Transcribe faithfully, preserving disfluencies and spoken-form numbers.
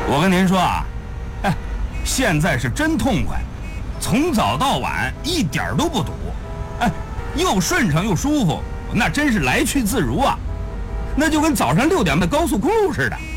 我跟您说啊，哎，现在是真痛快，从早到晚一点都不堵，哎，又顺畅又舒服，那真是来去自如啊，那就跟早上六点的高速公路似的。